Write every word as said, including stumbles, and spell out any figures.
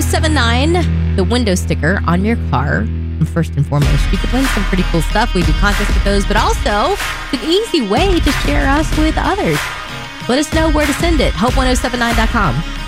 seven nine, the window sticker on your car. And first and foremost, you could win some pretty cool stuff. We do contests with those, but also it's an easy way to share us with others. Let us know where to send it. hope ten seventy-nine dot com.